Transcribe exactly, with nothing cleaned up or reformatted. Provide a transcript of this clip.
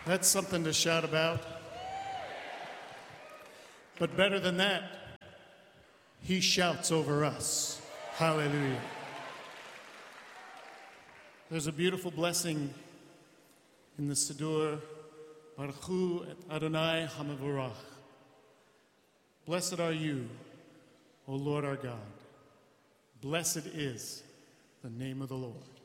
That's something to shout about. But better than that, he shouts over us. Hallelujah. There's a beautiful blessing in the Siddur, Baruch Hu et Adonai HaMevorach. Blessed are you, O Lord our God. Blessed is the name of the Lord.